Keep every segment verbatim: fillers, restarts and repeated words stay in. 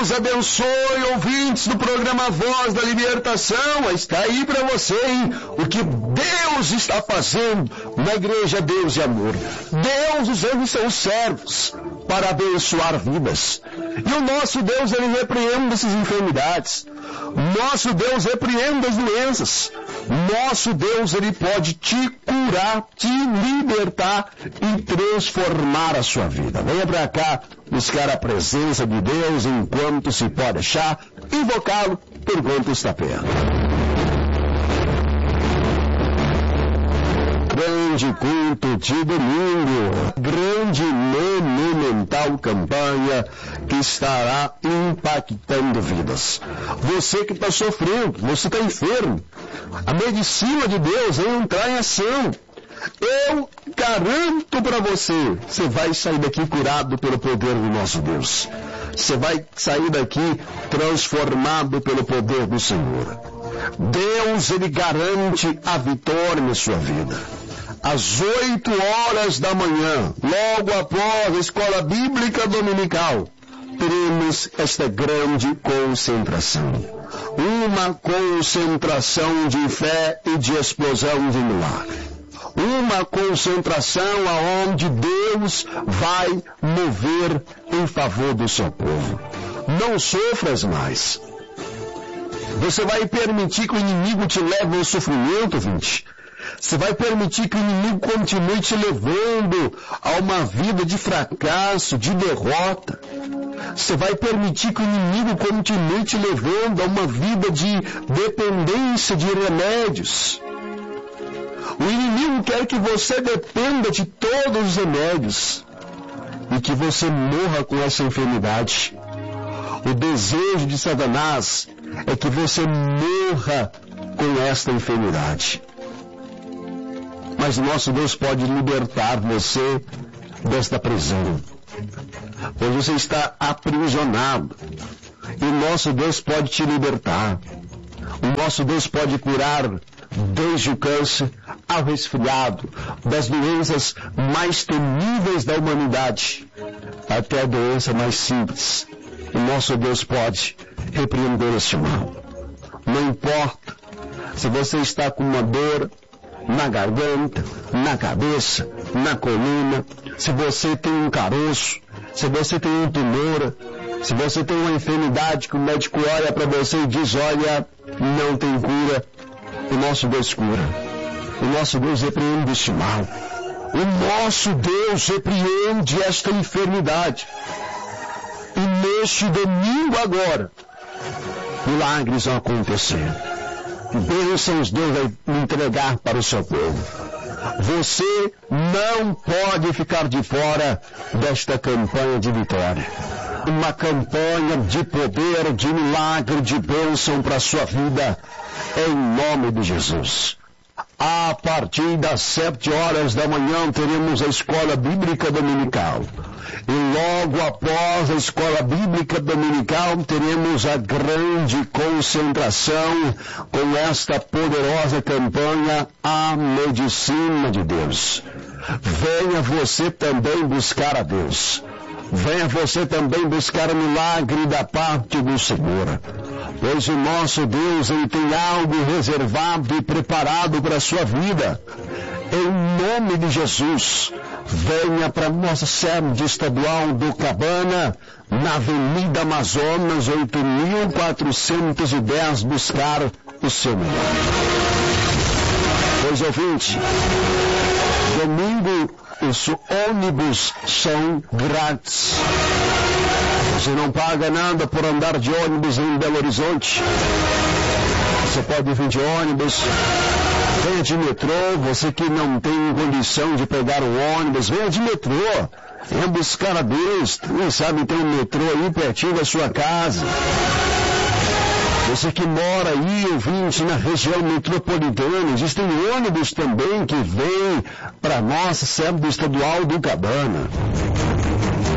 Deus abençoe, ouvintes do programa Voz da Libertação. Está aí para você, hein? O que Deus está fazendo na Igreja Deus e Amor. Deus usando seus servos para abençoar vidas. E o nosso Deus, ele repreende essas enfermidades. Nosso Deus repreende as doenças. Nosso Deus, ele pode te curar, te libertar e transformar a sua vida. Venha para cá buscar a presença de Deus enquanto se pode achar, invocá-lo por quanto está perto. Grande culto de domingo, grande monumental campanha que estará impactando vidas. Você que está sofrendo, você está enfermo, a medicina de Deus vai entrar em ação. Eu garanto para você, você vai sair daqui curado pelo poder do nosso Deus. Você vai sair daqui transformado pelo poder do Senhor. Deus, ele garante a vitória na sua vida. Às oito horas da manhã, logo após a escola bíblica dominical, teremos esta grande concentração. Uma concentração de fé e de explosão de milagre. Uma concentração aonde Deus vai mover em favor do seu povo. Não sofras mais. Você vai permitir que o inimigo te leve ao sofrimento, ouvinte? Você vai permitir que o inimigo continue te levando a uma vida de fracasso, de derrota. Você vai permitir que o inimigo continue te levando a uma vida de dependência de remédios. O inimigo quer que você dependa de todos os remédios e que você morra com essa enfermidade. O desejo de Satanás é que você morra com esta enfermidade. Mas o nosso Deus pode libertar você desta prisão. Pois você está aprisionado. E o nosso Deus pode te libertar. O nosso Deus pode curar desde o câncer ao resfriado, das doenças mais temíveis da humanidade, até a doença mais simples. O nosso Deus pode repreender este mal. Não importa se você está com uma dor na garganta, na cabeça, na coluna, se você tem um caroço, se você tem um tumor, se você tem uma enfermidade que o médico olha para você e diz, olha, não tem cura, o nosso Deus cura. O nosso Deus repreende este mal. O nosso Deus repreende esta enfermidade. E neste domingo agora, milagres vão acontecer. Bênçãos Deus vai entregar para o seu povo. Você não pode ficar de fora desta campanha de vitória. Uma campanha de poder, de milagre, de bênção para a sua vida, em nome de Jesus. A partir das sete horas da manhã teremos a escola bíblica dominical. E logo após a escola bíblica dominical teremos a grande concentração com esta poderosa campanha, a medicina de Deus. Venha você também buscar a Deus. Venha você também buscar o milagre da parte do Senhor. Pois o nosso Deus, ele tem algo reservado e preparado para a sua vida. Em nome de Jesus, venha para a nossa sede estadual do Cabana, na Avenida Amazonas, oito mil quatrocentos e dez, buscar o seu milagre. Pois, ouvinte, domingo os ônibus são grátis. Você não paga nada por andar de ônibus em Belo Horizonte. Você pode vir de ônibus, venha de metrô, você que não tem condição de pegar o ônibus, venha de metrô, venha buscar a Deus. Quem sabe tem um metrô aí pertinho da sua casa. Você que mora aí, ouvinte, na região metropolitana, existem ônibus também que vêm para a nossa sede estadual do Cabana.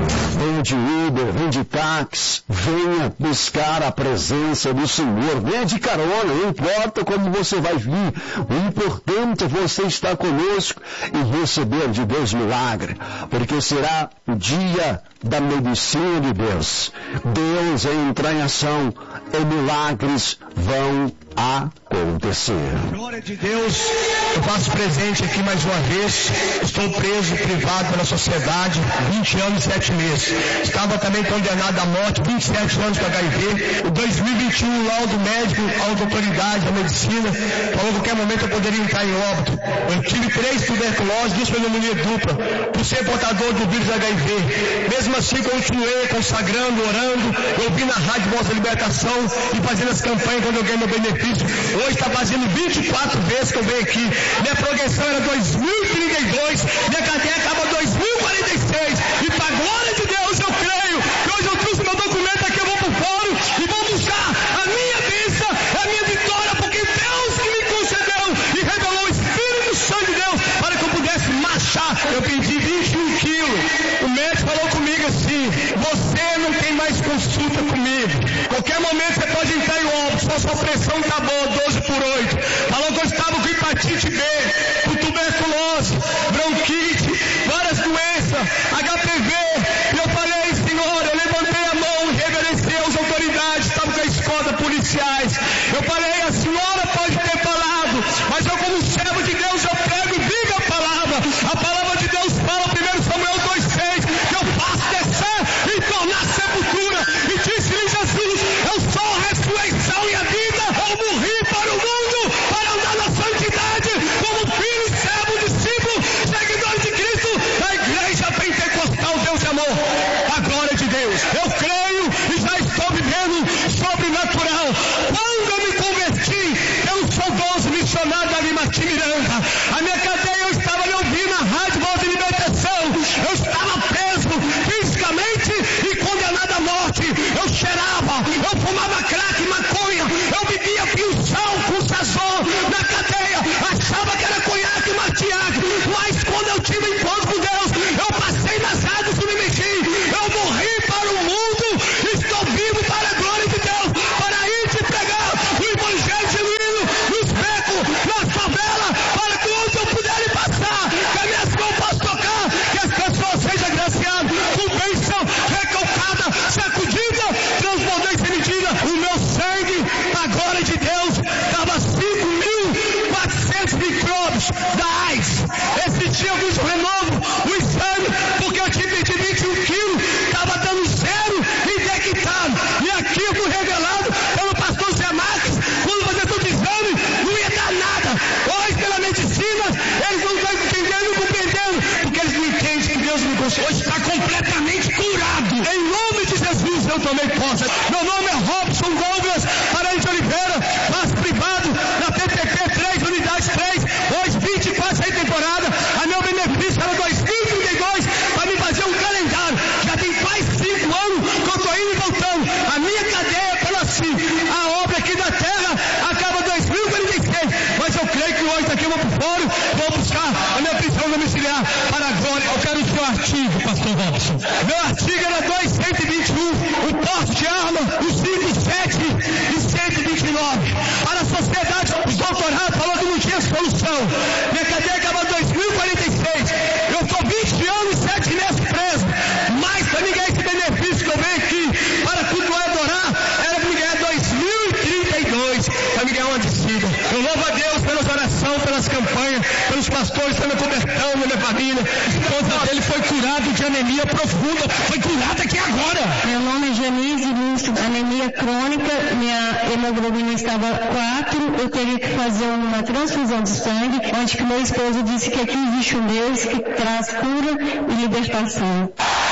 vem de Uber, vem de táxi, venha buscar a presença do Senhor, venha de carona, não importa como você vai vir, o importante é você estar conosco e receber de Deus milagre, porque será o dia da medicina de Deus. Deus entra em ação e milagres vão acontecer. Glória de Deus, eu faço presente aqui mais uma vez. Estou preso, privado pela sociedade, vinte anos e sete meses. Estava também condenado à morte, vinte e sete anos com H I V. Em dois mil e vinte e um, o laudo médico, a autoridade da medicina, falou que a qualquer momento eu poderia entrar em óbito. Eu tive três tuberculoses, duas pneumonia dupla, por ser portador do vírus H I V. Mesmo assim, continuei consagrando, orando. Eu vim na Rádio Voz da Libertação e fazendo as campanhas quando eu ganhei meu benefício. Hoje está fazendo vinte e quatro vezes que eu venho aqui. Minha progressão era dois mil e trinta e dois, minha cadeia acaba dois mil e quarenta e seis. E para a glória de Deus, eu creio que hoje eu trouxe meu documento aqui, eu vou para o fórum e vou buscar a minha bênção, a minha vitória, porque Deus que me concedeu e revelou o Espírito Santo de Deus para que eu pudesse marchar. Eu perdi vinte e um quilos. O médico falou comigo assim: você não tem mais consulta comigo. Qualquer momento você pode entrar em óbito, só sua pressão está boa, doze por oito. Falou que eu estava com hepatite B, com tuberculose, bronquite, várias doenças, H P V. E eu falei: Senhor, eu levantei a mão e reverenciei as autoridades, estava com a escolta policiais. Eu falei: a senhora pode ter falado, mas eu, como servo de Deus, eu prego e digo a palavra. A palavra de Deus fala, primeiro Samuel dois seis, que eu faço descer e tornar sepultura. E disse-lhe Jesus: eu sou a ressurreição e a vida. Eu morri para o mundo, para andar na santidade, como filho, servo, discípulo, seguidor de Cristo, da igreja pentecostal. Deus de amor, a glória de Deus. Eu creio e já estou vivendo sobrenatural. Quando eu me converti, eu sou doze missionário da Limati Miranda. A minha cadeia, eu estava me ouvindo na Rádio Voz de Libertação. Eu estava preso fisicamente e condenado à morte. Eu cheirava, eu fumava crack, maconha, eu bebia pinção com sazon na cadeia, achava que era conhaque e matiaque, mas quando eu tive encontro com Deus, eu passei nas águas e me mexi. Eu morri para o mundo, estou vivo para a glória de Deus, para ir te pregar o evangelho genuíno nos becos, nas favelas, para que onde eu puder ir passar, que as minhas mãos possam tocar, que as pessoas sejam agraciadas com bênção recalcada, sacudida, transbordante sem medida. O meu sangue, a glória de Deus, estava cinco mil e quatrocentos micróbios da AIDS. Esse dia eu fiz o renovo, o exame, porque eu tinha perdido vinte e um quilos, estava dando zero indetectável. E aqui eu fui revelado pelo pastor Zé Marques, quando fazer todo exame, não ia dar nada. Hoje, pela medicina, eles não estão entendendo e compreendendo, porque eles não entendem que Deus me concedeu. Hoje está completamente curado. Em nome de Jesus, eu tomei posse. Meu nome é Robson Douglas Parente de Oliveira, passo privado na P P P três, unidade três, hoje vinte e quatro, sem temporada. A meu benefício era dois mil e trinta e dois, para me fazer um calendário. Já tem quase cinco anos que eu estou indo e voltando. A minha cadeia, pelo assim, a obra aqui da terra acaba dois mil e quarenta e seis, mas eu creio que hoje daqui eu vou para o fórum, vou buscar a minha prisão domiciliar para a glória. Eu quero o seu artigo, pastor Robson. Meu artigo era dois cento e vinte e um, o porte de arma, o cinco sete e cento e vinte e nove. Para a sociedade, os doutorados falou que não tinha solução. Minha cadeia acaba dois mil e quarenta e seis. Eu estou vinte anos e sete meses preso. Mas para me ganhar esse benefício que eu venho aqui para cultuar e adorar, era para me ganhar dois mil e trinta e dois, para me ganhar uma descida. Eu louvo a Deus pelas orações, pelas campanhas, pelos pastores, pela cobertão da minha família. A esposa dele foi curada de anemia profunda, foi curada aqui agora. Meu nome é Janice Lúcio, anemia crônica, minha hemoglobina estava quatro, eu teria que fazer uma transfusão de sangue, onde que meu esposo disse que aqui existe um Deus que traz cura e libertação.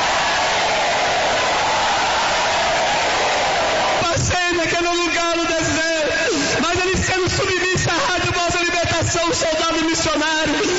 Passei naquele lugar no deserto, mas ele sendo submisso à Rádio Voz da Libertação, soldado missionário,